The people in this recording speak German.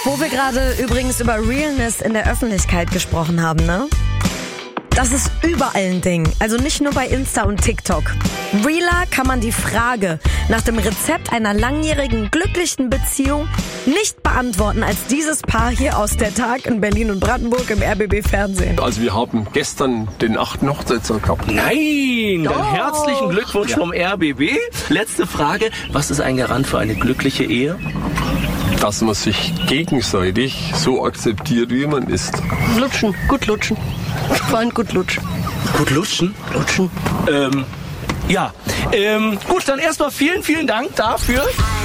Wo wir gerade übrigens über Realness in der Öffentlichkeit gesprochen haben, ne? Das ist überall ein Ding, also nicht nur bei Insta und TikTok. Realer kann man die Frage nach dem Rezept einer langjährigen, glücklichen Beziehung nicht beantworten als dieses Paar hier aus der Tag in Berlin und Brandenburg im RBB-Fernsehen. Also wir haben gestern den 8. Hochzeitstag gehabt. Nein, dann herzlichen Glückwunsch vom RBB. Letzte Frage, was ist ein Garant für eine glückliche Ehe? Dass man sich gegenseitig so akzeptiert, wie man ist. Lutschen, gut lutschen. Vor allem gut lutschen. Gut lutschen? Lutschen. Ja. Gut, dann erstmal vielen Dank dafür.